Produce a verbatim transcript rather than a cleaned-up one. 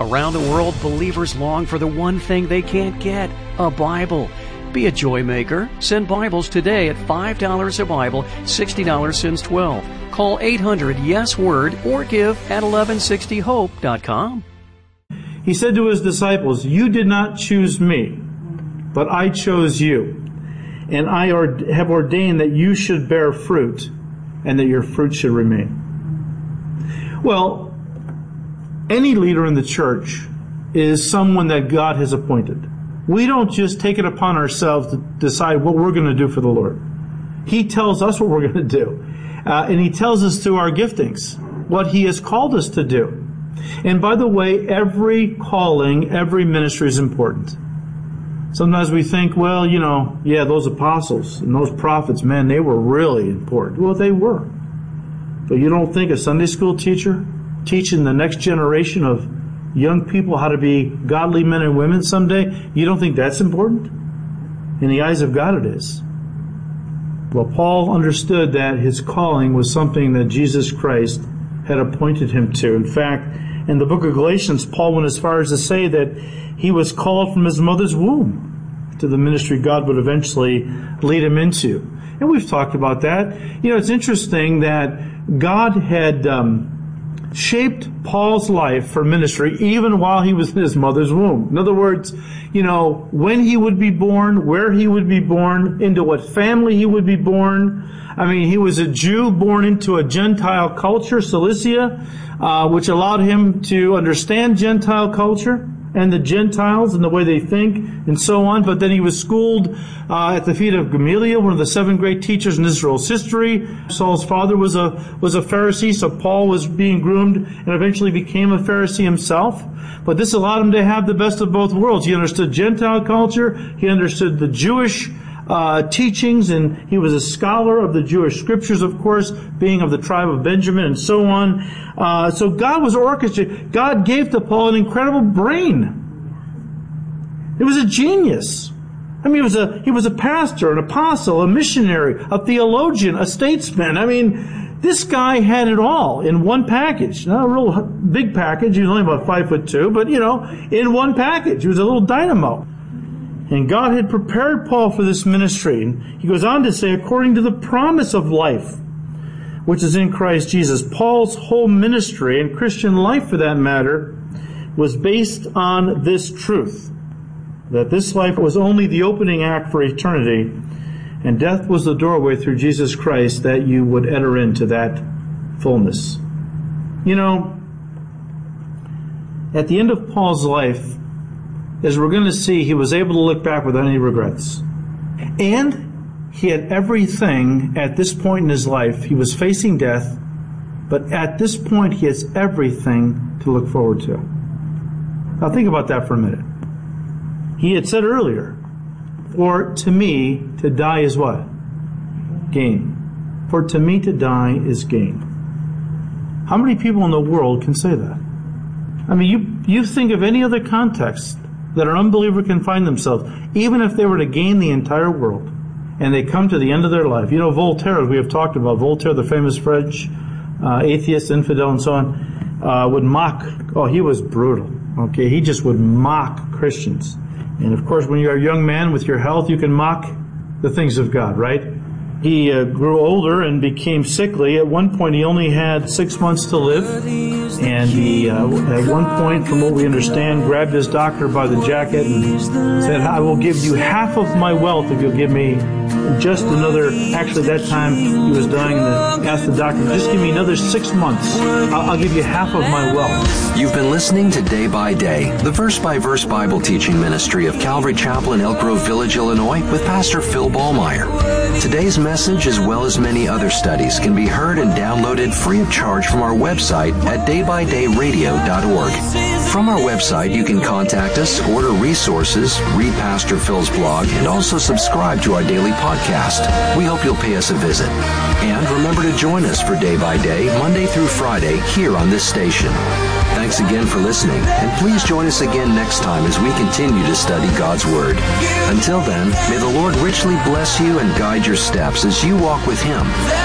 Around the world, believers long for the one thing they can't get, a Bible. Be a joy maker. Send Bibles today at five dollars a Bible, sixty dollars since twelve. Call eight hundred yes word or give at eleven sixty hope dot com. He said to his disciples, "You did not choose me, but I chose you. And I have ordained that you should bear fruit and that your fruit should remain." Well, any leader in the church is someone that God has appointed. We don't just take it upon ourselves to decide what we're going to do for the Lord. He tells us what we're going to do. Uh, and He tells us through our giftings what He has called us to do. And by the way, every calling, every ministry is important. Sometimes we think, well, you know, yeah, those apostles and those prophets, man, they were really important. Well, they were. But you don't think a Sunday school teacher teaching the next generation of young people how to be godly men and women someday, you don't think that's important? In the eyes of God, it is. Well, Paul understood that his calling was something that Jesus Christ had appointed him to. In fact, in the book of Galatians, Paul went as far as to say that he was called from his mother's womb to the ministry God would eventually lead him into. And we've talked about that. You know, it's interesting that God had um, shaped Paul's life for ministry even while he was in his mother's womb. In other words, you know, when he would be born, where he would be born, into what family he would be born. I mean, he was a Jew born into a Gentile culture, Cilicia, uh, which allowed him to understand Gentile culture and the Gentiles and the way they think and so on. But then he was schooled uh, at the feet of Gamaliel, one of the seven great teachers in Israel's history. Saul's father was a was a Pharisee, so Paul was being groomed and eventually became a Pharisee himself. But this allowed him to have the best of both worlds. He understood Gentile culture, he understood the Jewish Uh, teachings, and he was a scholar of the Jewish scriptures, of course, being of the tribe of Benjamin and so on. Uh, so God was orchestrating. God gave to Paul an incredible brain. It was a genius. I mean, he was a he was a pastor, an apostle, a missionary, a theologian, a statesman. I mean, this guy had it all in one package. Not a real big package. He was only about five foot two, but you know, in one package, he was a little dynamo. And God had prepared Paul for this ministry. And he goes on to say, according to the promise of life, which is in Christ Jesus. Paul's whole ministry, and Christian life for that matter, was based on this truth, that this life was only the opening act for eternity, and death was the doorway through Jesus Christ that you would enter into that fullness. You know, at the end of Paul's life, as we're going to see, he was able to look back without any regrets. And he had everything at this point in his life. He was facing death, but at this point he has everything to look forward to. Now think about that for a minute. He had said earlier, for to me to die is what? Gain. For to me to die is gain. How many people in the world can say that? I mean, you, you think of any other context that an unbeliever can find themselves, even if they were to gain the entire world, and they come to the end of their life. You know, Voltaire, as we have talked about, Voltaire, the famous French uh, atheist, infidel, and so on, uh, would mock, oh, he was brutal, okay? He just would mock Christians. And of course, when you're a young man with your health, you can mock the things of God, right? He uh, grew older and became sickly. At one point, he only had six months to live. And he, uh, at one point, from what we understand, grabbed his doctor by the jacket and said, I will give you half of my wealth if you'll give me just another, actually that time he was dying, and asked the doctor, just give me another six months. I'll, I'll give you half of my wealth. You've been listening to Day by Day, the verse-by-verse Bible teaching ministry of Calvary Chapel in Elk Grove Village, Illinois, with Pastor Phil Ballmeyer. Today's message, as well as many other studies, can be heard and downloaded free of charge from our website at day by day radio dot org. From our website, you can contact us, order resources, read Pastor Phil's blog, and also subscribe to our daily podcast. We hope you'll pay us a visit. And remember to join us for Day by Day, Monday through Friday, here on this station. Thanks again for listening, and please join us again next time as we continue to study God's Word. Until then, may the Lord richly bless you and guide your steps as you walk with Him.